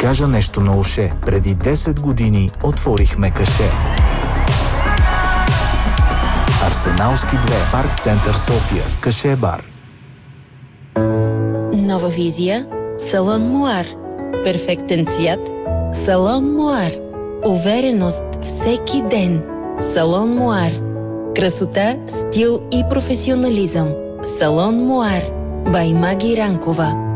кажа нещо на уше. Преди 10 години отворихме каше. Арсеналски 2, Парк Център София, Каше бар. Нова визия – салон Муар. Перфектен цвят – салон Муар. Увереност всеки ден – салон Муар. Красота, стил и професионализъм – салон Муар. Бай Маги Ранкова.